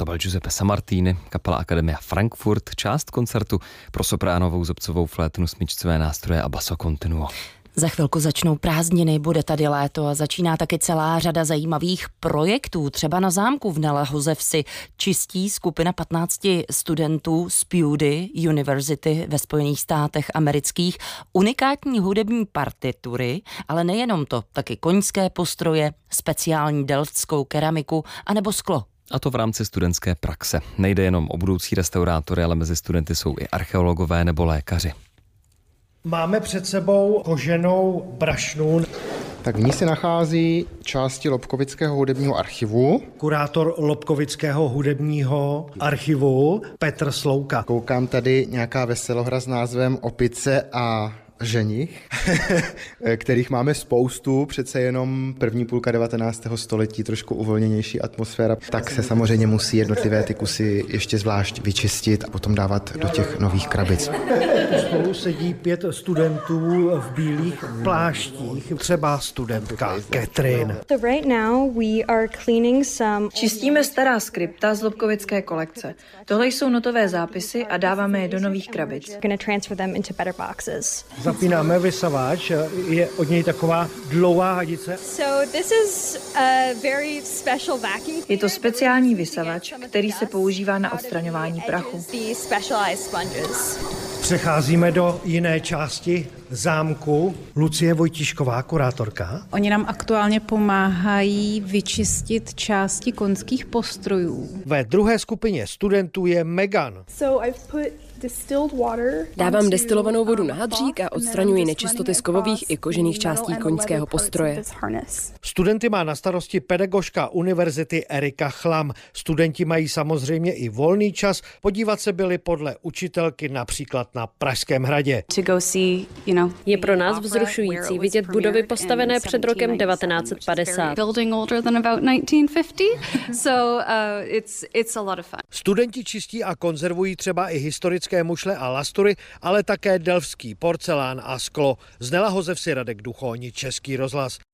To byl Giuseppe Sammartini, kapela Akademia Frankfurt, část koncertu pro sopránovou, zobcovou flétnu, smyčcové nástroje a basso continuo. Za chvilku začnou prázdniny, bude tady léto a začíná taky celá řada zajímavých projektů. Třeba na zámku v Nele Hozevsi čistí skupina 15 studentů z Peabody University ve Spojených státech amerických unikátní hudební partitury, ale nejenom to, taky koňské postroje, speciální delftskou keramiku anebo sklo. A to v rámci studentské praxe. Nejde jenom o budoucí restaurátory, ale mezi studenty jsou i archeologové nebo lékaři. Máme před sebou koženou brašnu. Tak v ní se nachází části Lobkovického hudebního archivu. Kurátor Lobkovického hudebního archivu Petr Slouka. Koukám tady nějaká veselohra s názvem Opice a ženich, kterých máme spoustu, přece jenom první půlka 19. století, trošku uvolněnější atmosféra, tak se samozřejmě musí jednotlivé ty kusy ještě zvlášť vyčistit a potom dávat do těch nových krabic. Spolu sedí 5 studentů v bílých pláštích, třeba studentka Catherine. Čistíme stará skripta z Lobkovické kolekce. Tohle jsou notové zápisy a dáváme je do nových krabic. Zapínáme vysavač, je od něj taková dlouhá hadice. Je to speciální vysavač, který se používá na odstraňování prachu. Přecházíme do jiné části zámku. Lucie Vojtíšková, kurátorka. Oni nám aktuálně pomáhají vyčistit části koňských postrojů. Ve druhé skupině studentů je Megan. Dávám destilovanou vodu na hadřík a odstraňuji nečistoty z kovových i kožených částí koňského postroje. Studenty má na starosti pedagožka univerzity Erika Chlam. Studenti mají samozřejmě i volný čas. Podívat se byli podle učitelky například na Pražském hradě. Je pro nás vzrušující vidět budovy postavené před rokem 1950. Studenti čistí a konzervují třeba i historické mušle a lastury, ale také delftský porcelán a sklo. Z Nela Hozevsi Radek Duchoň, Český rozhlas.